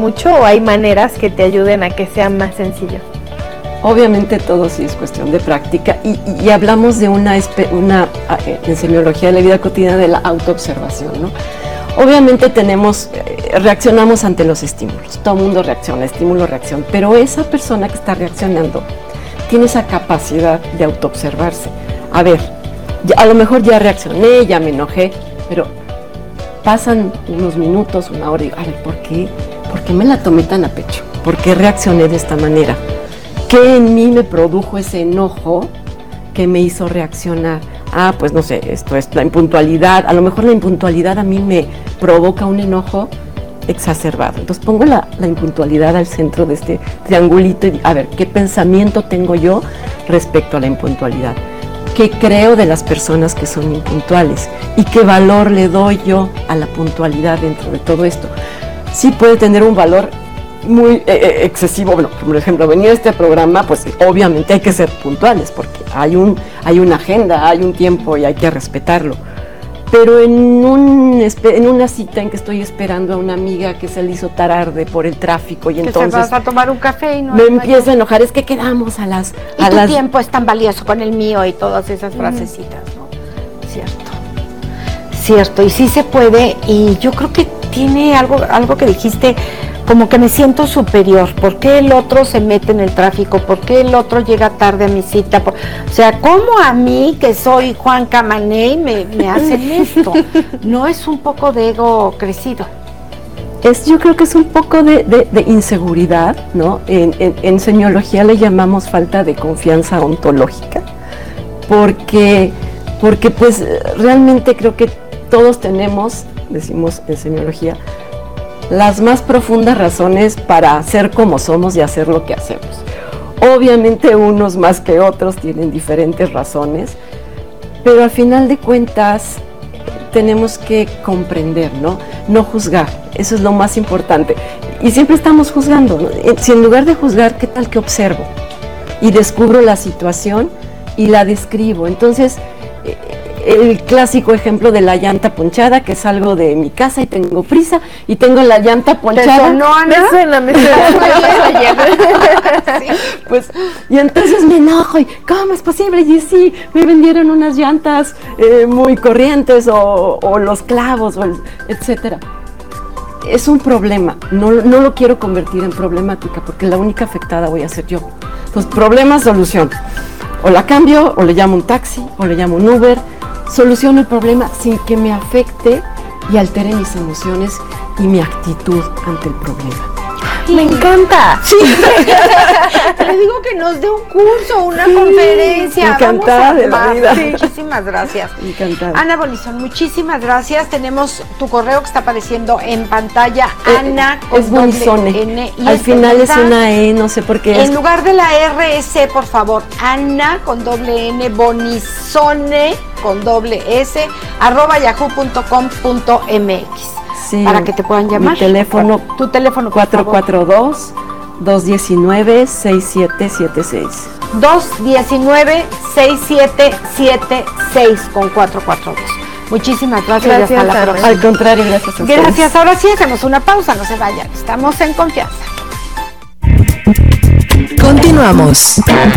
mucho o hay maneras que te ayuden a que sea más sencillo? Obviamente todo sí es cuestión de práctica y hablamos de en semiología de la vida cotidiana de la autoobservación, ¿no? Obviamente reaccionamos ante los estímulos, todo el mundo reacciona, estímulo, reacción, pero esa persona que está reaccionando tiene esa capacidad de autoobservarse. A ver, a lo mejor ya reaccioné, ya me enojé, pero pasan unos minutos, una hora y digo, a ver, ¿por qué me la tomé tan a pecho? ¿Por qué reaccioné de esta manera? ¿Qué en mí me produjo ese enojo que me hizo reaccionar? Pues no sé, esto es la impuntualidad. A lo mejor la impuntualidad a mí me provoca un enojo exacerbado. Entonces pongo la impuntualidad al centro de este triangulito y digo, a ver, ¿qué pensamiento tengo yo respecto a la impuntualidad? ¿Qué creo de las personas que son impuntuales? ¿Y qué valor le doy yo a la puntualidad dentro de todo esto? Sí puede tener un valor muy excesivo. Bueno, por ejemplo, venir a este programa, pues obviamente hay que ser puntuales porque hay una agenda, hay un tiempo y hay que respetarlo. Pero en una cita en que estoy esperando a una amiga que se le hizo tarde por el tráfico y entonces vas a tomar un café y no me empiezo a enojar, es que quedamos a las... Y tu tiempo es tan valioso con el mío y todas esas frasecitas, ¿no? Cierto, y sí se puede, y yo creo que tiene algo que dijiste, como que me siento superior. ¿Por qué el otro se mete en el tráfico? ¿Por qué el otro llega tarde a mi cita? O sea, ¿cómo a mí, que soy Juan Camaney, me hacen esto? ¿No es un poco de ego crecido? Yo creo que es un poco de inseguridad, ¿no? En semiología le llamamos falta de confianza ontológica, porque pues realmente creo que todos tenemos, decimos en semiología, las más profundas razones para ser como somos y hacer lo que hacemos. Obviamente unos más que otros tienen diferentes razones, pero al final de cuentas tenemos que comprender, ¿no? No juzgar, eso es lo más importante. Y siempre estamos juzgando, ¿no? Si en lugar de juzgar, ¿qué tal que observo? Y descubro la situación y la describo. Entonces, el clásico ejemplo de la llanta ponchada, que salgo de mi casa y tengo prisa y tengo la llanta ponchada. Me suena. Sí. Pues, y entonces me enojo y ¿cómo es posible? Y sí, me vendieron unas llantas muy corrientes o los clavos, etcétera. Es un problema, no lo quiero convertir en problemática porque la única afectada voy a ser yo. Entonces, problema, solución. O la cambio, o le llamo un taxi, o le llamo un Uber. Soluciono el problema sin que me afecte y altere mis emociones y mi actitud ante el problema. ¡Me encanta! Sí. Le digo que nos dé un curso, una conferencia. Encantada de la vida. Sí, muchísimas gracias. Encantada. Ana Bonizón, muchísimas gracias. Tenemos tu correo que está apareciendo en pantalla. Ana con es Bonizone. N. Y al final es una E, no sé por qué. En lugar de la RS, por favor, Ana con doble N, Bonizone con doble S, @yahoo.com.mx. Sí, para que te puedan llamar. Mi teléfono, tu teléfono 442-219-6776. 219-6776 con 442. Muchísimas gracias y hasta la próxima. Al contrario, gracias a ustedes. Gracias. Ahora sí, hacemos una pausa, no se vayan. Estamos en confianza. Continuamos.